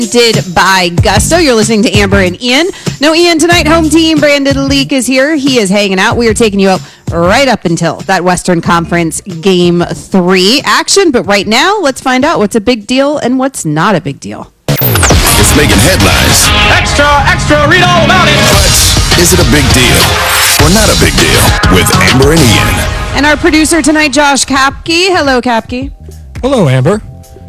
By Gusto. You're listening to Amber and Ian. No, Ian, tonight, home team Brandon Leak is here. He is hanging out. We are taking you up right up until that Western Conference Game 3 action. But right now, let's find out what's a big deal and what's not a big deal. It's making headlines. Extra, read all about it. But is it a big deal or not a big deal with Amber and Ian? And our producer tonight, Josh Kapke. Hello, Kapke. Hello, Amber.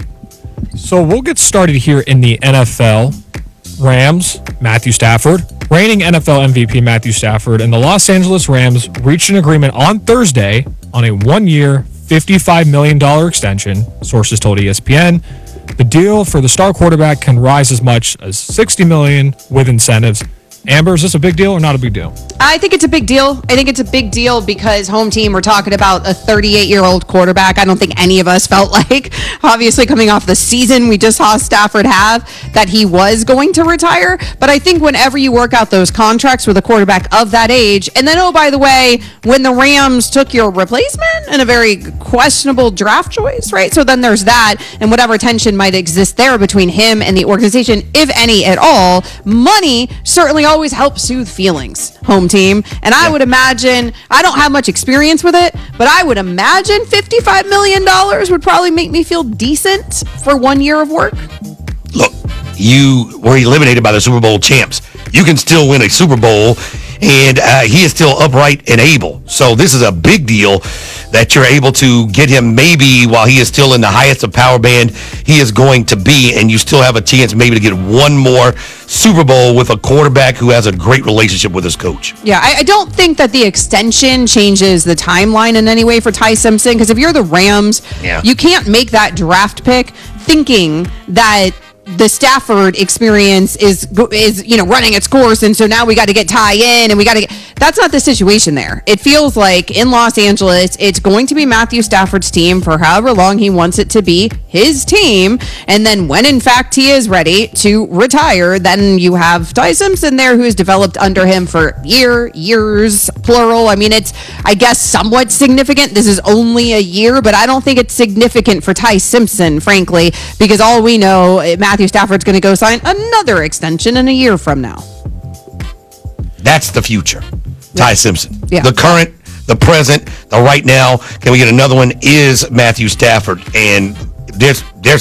So we'll get started here in the NFL. Rams, Matthew Stafford. Reigning NFL MVP Matthew Stafford and the Los Angeles Rams reached an agreement on Thursday on a one-year, $55 million extension, sources told ESPN. The deal for the star quarterback can rise as much as $60 million with incentives. Amber, is this a big deal or not a big deal? I think it's a big deal. I think it's a big deal because home team, we're talking about a 38-year-old quarterback. I don't think any of us felt like, obviously coming off the season we just saw Stafford have, that he was going to retire. But I think whenever you work out those contracts with a quarterback of that age, and then, oh, by the way, when the Rams took your replacement and a very questionable draft choice, right? So then there's that, and whatever tension might exist there between him and the organization, if any at all, money certainly always help soothe feelings, home team. And I would imagine, I don't have much experience with it, but I would imagine $55 million would probably make me feel decent for 1 year of work. Look, you were eliminated by the Super Bowl champs. You can still win a Super Bowl, and he is still upright and able. So this is a big deal that you're able to get him maybe while he is still in the highest of power band he is going to be, and you still have a chance maybe to get one more Super Bowl with a quarterback who has a great relationship with his coach. Yeah, I don't think that the extension changes the timeline in any way for Ty Simpson, because if you're the Rams, you can't make that draft pick thinking that the Stafford experience is running its course, and so now we got to get Ty in, and we got to get. That's not the situation there. It feels like in Los Angeles, it's going to be Matthew Stafford's team for however long he wants it to be his team, and then when in fact he is ready to retire, then you have Ty Simpson there, who has developed under him for years, plural. I mean, it's, I guess, somewhat significant. This is only a year, but I don't think it's significant for Ty Simpson, frankly, because all we know, Matthew Stafford's going to go sign another extension in a year from now. That's the future. Ty Simpson. Yeah. The current, the present, the right now. Can we get another one? Is Matthew Stafford. And there's